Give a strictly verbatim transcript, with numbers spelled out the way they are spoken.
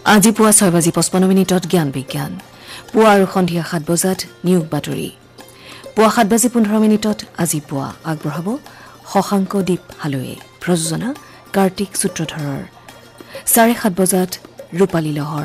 আজি পুৱা ছয় বাজি পঁচপন্ন মিনিটত জ্ঞান বিজ্ঞান পুৱা আৰু সন্ধিয়া সাত বজাত নিয়োগ বাতৰি পুৱা সাত বাজি পোন্ধৰ মিনিটত আজি পুৱা আগবঢ়াব শশাংক দ্বীপ হালৈয়ে প্ৰযোজনা কাৰ্তিক সূত্ৰধৰৰ চাৰে সাত বজাত ৰূপালী লহৰ